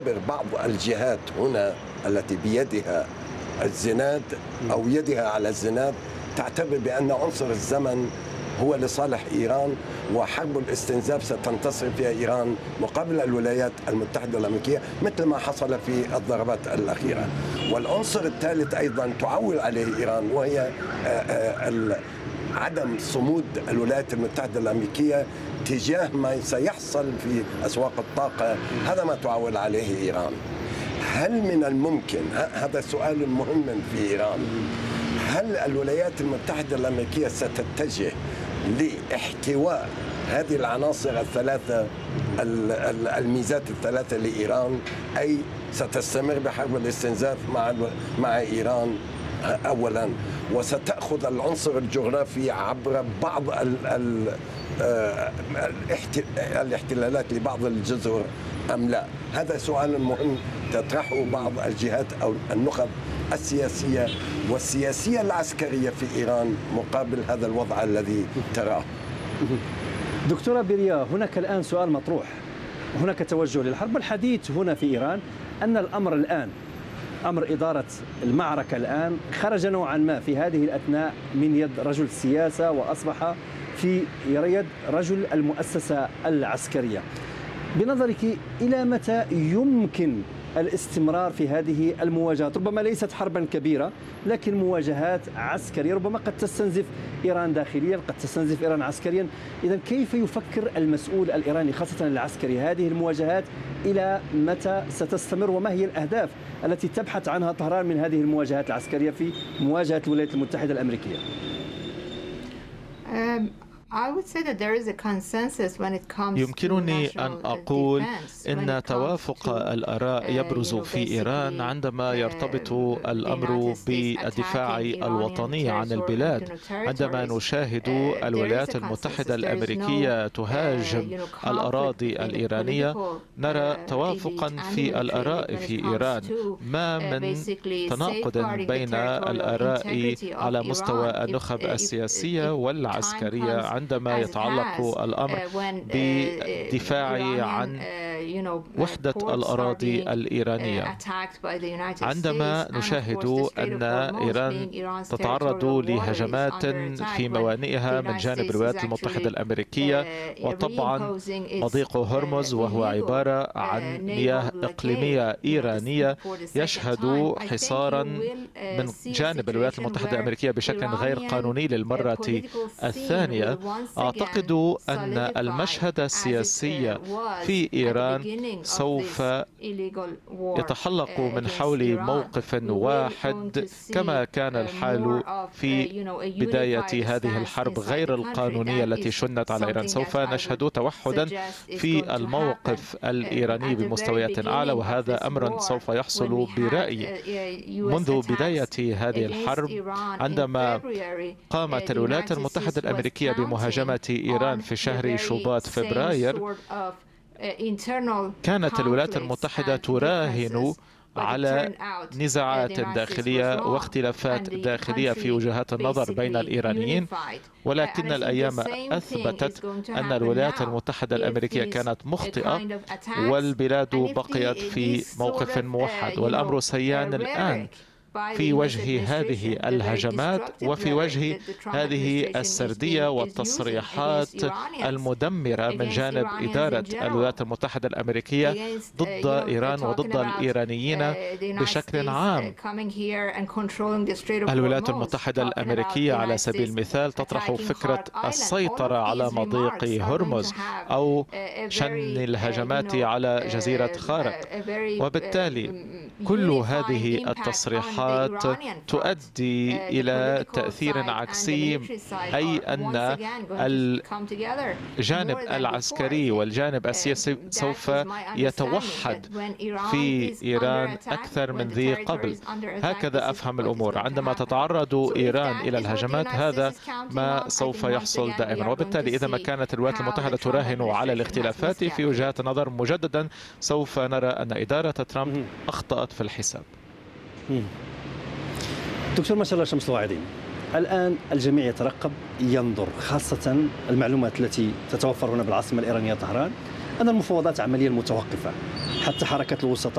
بعض الجهات هنا التي بيدها الزناد أو يدها على الزناد تعتبر بأن عنصر الزمن هو لصالح إيران، وحرب الاستنزاف ستنتصر فيها إيران مقابل الولايات المتحدة الأمريكية مثل ما حصل في الضربات الأخيرة. والعنصر الثالث أيضا تعول عليه إيران وهي عدم صمود الولايات المتحدة الأمريكية تجاه ما سيحصل في أسواق الطاقة، هذا ما تعول عليه إيران. هل من الممكن، هذا سؤال مهم في إيران، هل الولايات المتحدة الأمريكية ستتجه لاحتواء هذه العناصر الثلاثة، الميزات الثلاثة لإيران، أي ستستمر بحرب الاستنزاف مع إيران أولا، وستأخذ العنصر الجغرافي عبر بعض الاحتلالات لبعض الجزر أم لا؟ هذا سؤال مهم تطرحه بعض الجهات أو النخب السياسية والسياسية العسكرية في إيران مقابل هذا الوضع الذي تراه. دكتورة بيريا، هناك الآن سؤال مطروح، هناك توجه للحرب. الحديث هنا في إيران أن الأمر الآن، أمر إدارة المعركة الآن خرج نوعا ما في هذه الأثناء من يد رجل السياسة وأصبح في يد رجل المؤسسة العسكرية. بنظرك إلى متى يمكن الاستمرار في هذه المواجهات؟ ربما ليست حربا كبيرة لكن مواجهات عسكرية ربما قد تستنزف إيران داخليا، قد تستنزف إيران عسكريا. إذا كيف يفكر المسؤول الإيراني خاصة العسكري هذه المواجهات إلى متى ستستمر، وما هي الأهداف التي تبحث عنها طهران من هذه المواجهات العسكرية في مواجهة الولايات المتحدة الأمريكية؟ يمكنني أن أقول إن توافق الآراء يبرز في إيران عندما يرتبط الأمر بالدفاع الوطني عن البلاد. عندما نشاهد الولايات المتحدة الأمريكية تهاجم الأراضي الإيرانية نرى توافقا في الآراء في إيران، ما من تناقض بين الآراء على مستوى النخب السياسية والعسكرية عندما يتعلق الأمر بالدفاع عن وحدة الأراضي الإيرانية. عندما نشاهد أن إيران تتعرض لهجمات في موانئها من جانب الولايات المتحدة الأمريكية، وطبعا مضيق هرمز وهو عبارة عن مياه إقليمية إيرانية يشهد حصارا من جانب الولايات المتحدة الأمريكية بشكل غير قانوني للمرة الثانية، أعتقد أن المشهد السياسي في إيران سوف يتحلق من حول موقف واحد كما كان الحال في بداية هذه الحرب غير القانونية التي شنت على إيران. سوف نشهد توحدا في الموقف الإيراني بمستويات أعلى، وهذا أمر سوف يحصل برأيي منذ بداية هذه الحرب. عندما قامت الولايات المتحدة الأمريكية بمهاجمة إيران في شهر شباط فبراير، كانت الولايات المتحدة تراهن على نزاعات داخلية واختلافات داخلية في وجهات النظر بين الإيرانيين، ولكن الأيام أثبتت أن الولايات المتحدة الأمريكية كانت مخطئة والبلاد بقيت في موقف موحد. والأمر سيان الآن في وجه هذه الهجمات وفي وجه هذه السردية والتصريحات المدمرة من جانب إدارة الولايات المتحدة الأمريكية ضد إيران وضد الإيرانيين بشكل عام. الولايات المتحدة الأمريكية على سبيل المثال تطرح فكرة السيطرة على مضيق هرمز أو شن الهجمات على جزيرة خارق، وبالتالي كل هذه التصريحات تؤدي إلى تأثير عكسي، أي أن الجانب العسكري والجانب السياسي سوف يتوحد في إيران أكثر من ذي قبل. هكذا أفهم الأمور. عندما تتعرض إيران إلى الهجمات هذا ما سوف يحصل دائما، وبالتالي إذا ما كانت الولايات المتحدة تراهن على الاختلافات في وجهات النظر مجددا سوف نرى أن إدارة ترامب أخطأت في الحساب. دكتور ما شاء الله شمس الواعدين، الآن الجميع يترقب ينظر، خاصة المعلومات التي تتوفر هنا بالعاصمة الإيرانية طهران، أن المفاوضات عمليا متوقفة، حتى حركة الوسطاء